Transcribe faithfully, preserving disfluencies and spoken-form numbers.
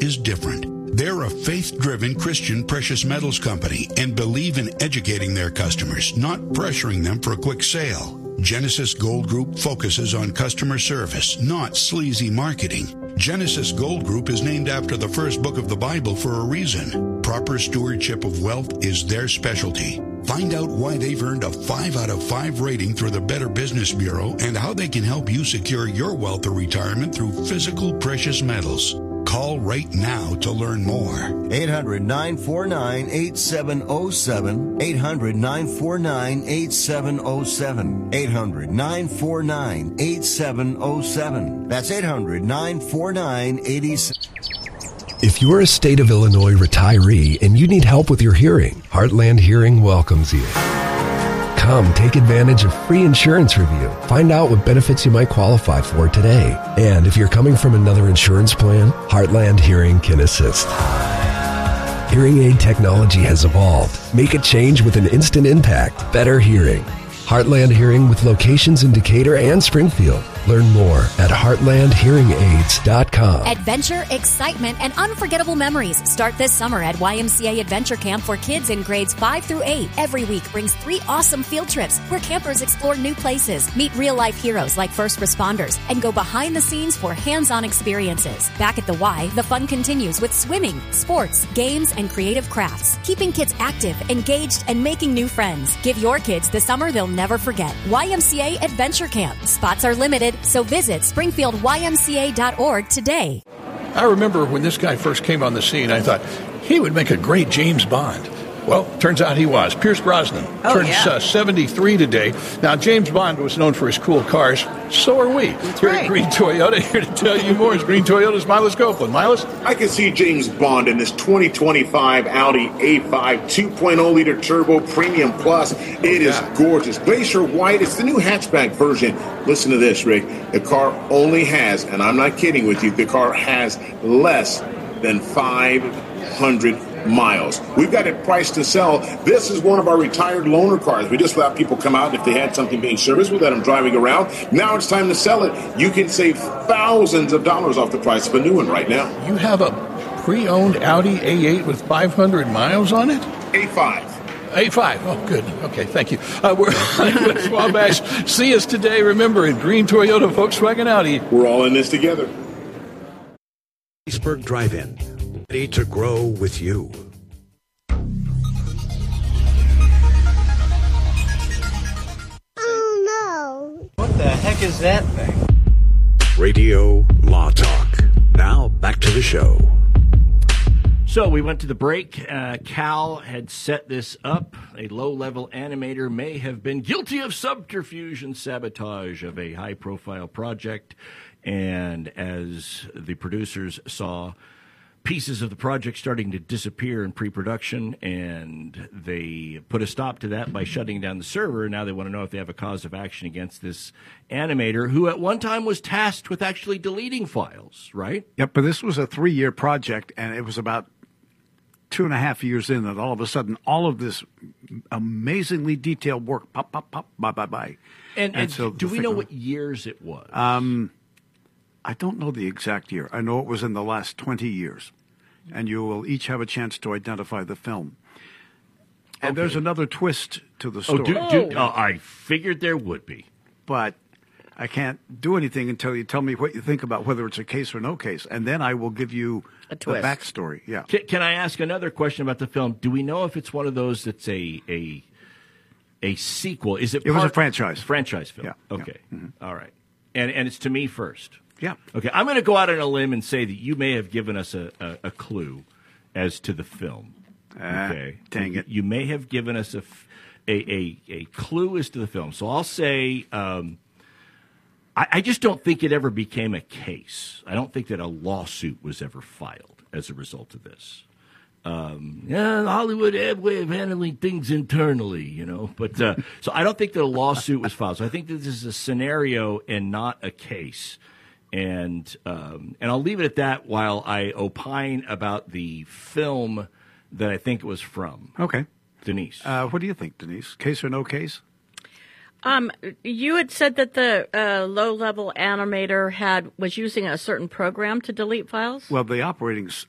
is different. They're a faith-driven Christian precious metals company and believe in educating their customers, not pressuring them for a quick sale. Genesis Gold Group focuses on customer service, not sleazy marketing. Genesis Gold Group is named after the first book of the Bible for a reason. Proper stewardship of wealth is their specialty. Find out why they've earned a five out of five rating through the Better Business Bureau and how they can help you secure your wealth or retirement through physical precious metals. Call right now to learn more. eight hundred, nine four nine, eight seven zero seven. eight hundred, nine four nine, eight seven zero seven. eight hundred, nine four nine, eight seven zero seven. That's eight hundred, nine four nine, eight seven zero seven. If you're a state of Illinois retiree and you need help with your hearing, Heartland Hearing welcomes you. Come take advantage of free insurance review. Find out what benefits you might qualify for today. And if you're coming from another insurance plan, Heartland Hearing can assist. Hearing aid technology has evolved. Make a change with an instant impact. Better hearing. Heartland Hearing with locations in Decatur and Springfield. Learn more at heartland hearing aids dot com. Adventure, excitement, and unforgettable memories start this summer at Y M C A Adventure Camp for kids in grades five through eight. Every week brings three awesome field trips where campers explore new places, meet real-life heroes like first responders, and go behind the scenes for hands-on experiences. Back at the Y, the fun continues with swimming, sports, games, and creative crafts, keeping kids active, engaged, and making new friends. Give your kids the summer they'll never forget. Y M C A Adventure Camp. Spots are limited, so visit springfield y m c a dot org today. I remember when this guy first came on the scene, I thought he would make a great James Bond. Well, turns out he was. Pierce Brosnan oh, turns yeah. uh, seventy-three today. Now, James Bond was known for his cool cars. So are we. That's Here right. at Green Toyota, here to tell you more is Green Toyota's Milas Copeland. Milas? I can see James Bond in this twenty twenty-five Audi A five two point oh liter turbo premium plus. It is yeah. gorgeous. Glacier white. It's the new hatchback version. Listen to this, Rick. The car only has, and I'm not kidding with you, the car has less than five hundred miles. We've got it priced to sell. This is one of our retired loaner cars. We just let people come out if they had something being serviced. We let them driving around. Now it's time to sell it. You can save thousands of dollars off the price of a new one right now. You have a pre-owned Audi A eight with five hundred miles on it? A five. A five. Oh, good. Okay, thank you. Uh, we're with Wabash. See us today. Remember, at Green Toyota, Volkswagen Audi. We're all in this together. Iceberg Drive-In. Ready to grow with you. Oh no. What the heck is that thing? Radio Law Talk. Now back to the show. So we went to the break. Uh, Cal had set this up. A low-level animator may have been guilty of subterfuge and sabotage of a high-profile project. And as the producers saw pieces of the project starting to disappear in pre-production, and they put a stop to that by shutting down the server. Now they want to know if they have a cause of action against this animator who at one time was tasked with actually deleting files, right? Yep, but this was a three-year project, and it was about two and a half years in that all of a sudden all of this amazingly detailed work, pop, pop, pop, bye, bye, bye. And, and, and so do we know what years it was? Um, I don't know the exact year. I know it was in the last twenty years. And you will each have a chance to identify the film. And Okay. there's another twist to the story. Oh, do, do, uh, I figured there would be. But I can't do anything until you tell me what you think about whether it's a case or no case. And then I will give you A the twist. backstory. Yeah. Can, can I ask another question about the film? Do we know if it's one of those that's a a a sequel? Is it? It was part- a franchise. Franchise film. Yeah, Okay. yeah. Mhm. All right. And and it's to me first. Yeah. Okay. I'm going to go out on a limb and say that you may have given us a, a, a clue as to the film. Ah, Okay. dang it. You may have given us a f- a, a, a clue as to the film. So I'll say. Um, I, I just don't think it ever became a case. I don't think that a lawsuit was ever filed as a result of this. Um, yeah, Hollywood had a way of handling things internally, you know. But uh, so I don't think that a lawsuit was filed. So I think that this is a scenario and not a case. And um, and I'll leave it at that while I opine about the film that I think it was from. Okay. Denise. Uh, what do you think, Denise? Case or no case? Um, you had said that the uh, low-level animator had was using a certain program to delete files. Well, the operating s-